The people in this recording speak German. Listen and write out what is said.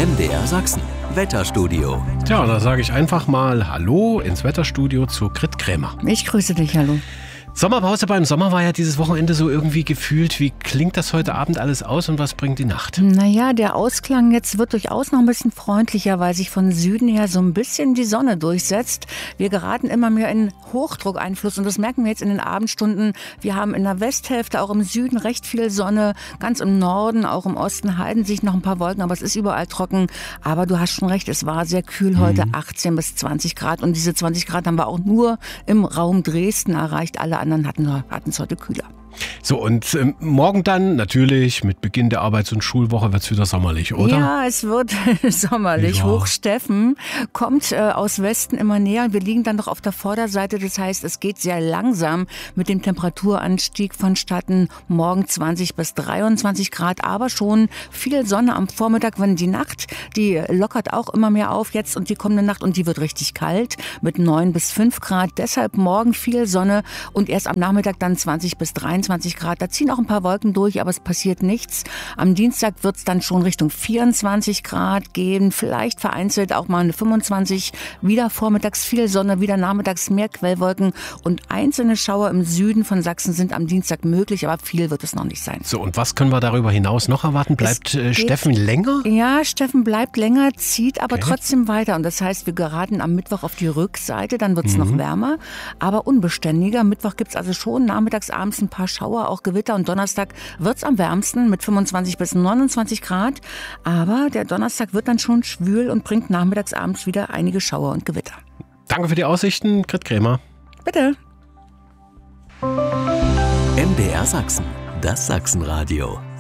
MDR Sachsen, Wetterstudio. Tja, da sage ich einfach mal Hallo ins Wetterstudio zu Grit Krämer. Ich grüße dich, hallo. Sommerpause beim Sommer war ja dieses Wochenende so irgendwie gefühlt. Wie klingt das heute Abend alles aus und was bringt die Nacht? Naja, der Ausklang jetzt wird durchaus noch ein bisschen freundlicher, weil sich von Süden her so ein bisschen die Sonne durchsetzt. Wir geraten immer mehr in Hochdruckeinfluss und das merken wir jetzt in den Abendstunden. Wir haben in der Westhälfte, auch im Süden, recht viel Sonne. Ganz im Norden, auch im Osten halten sich noch ein paar Wolken, aber es ist überall trocken. Aber du hast schon recht, es war sehr kühl heute, 18 bis 20 Grad. Und diese 20 Grad haben wir auch nur im Raum Dresden erreicht. Alle anderen hatten es heute kühler. So, und morgen dann natürlich mit Beginn der Arbeits- und Schulwoche wird es wieder sommerlich, oder? Ja, es wird sommerlich. Ja. Hochsteffen kommt aus Westen immer näher. Wir liegen dann noch auf der Vorderseite. Das heißt, es geht sehr langsam mit dem Temperaturanstieg vonstatten. Morgen 20 bis 23 Grad, aber schon viel Sonne am Vormittag. Wenn die Nacht, die lockert auch immer mehr auf jetzt und die kommende Nacht und die wird richtig kalt mit 9 bis 5 Grad. Deshalb morgen viel Sonne und erst am Nachmittag dann 20 bis 23 Grad. Da ziehen auch ein paar Wolken durch, aber es passiert nichts. Am Dienstag wird es dann schon Richtung 24 Grad gehen, vielleicht vereinzelt auch mal eine 25. Wieder vormittags viel Sonne, wieder nachmittags mehr Quellwolken und einzelne Schauer im Süden von Sachsen sind am Dienstag möglich, aber viel wird es noch nicht sein. So, und was können wir darüber hinaus noch erwarten? Bleibt Steffen länger? Ja, Steffen bleibt länger, zieht aber trotzdem weiter. Und das heißt, wir geraten am Mittwoch auf die Rückseite, dann wird es noch wärmer, aber unbeständiger. Mittwoch gibt es also schon nachmittags, abends ein paar Schauer, auch Gewitter und Donnerstag wird es am wärmsten mit 25 bis 29 Grad. Aber der Donnerstag wird dann schon schwül und bringt nachmittags, abends wieder einige Schauer und Gewitter. Danke für die Aussichten, Grit Krämer. Bitte. MDR Sachsen, das Sachsenradio.